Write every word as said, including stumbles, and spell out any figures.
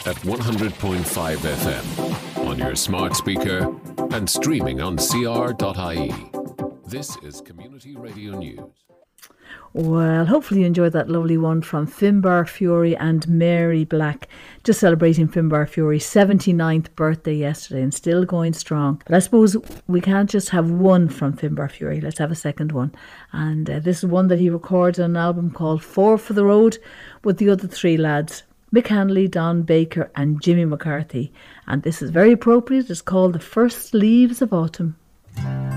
at one hundred point five F M, on your smart speaker, and streaming on c r dot i e. This is Community Radio News. Well, hopefully you enjoyed that lovely one from Finbar Fury and Mary Black. Just celebrating Finbar Fury's seventy-ninth birthday yesterday and still going strong. But I suppose we can't just have one from Finbar Fury. Let's have a second one. And uh, this is one that he recorded on an album called Four for the Road with the other three lads, Mick Hanley, Don Baker and Jimmy McCarthy. And this is very appropriate. It's called The First Leaves of Autumn.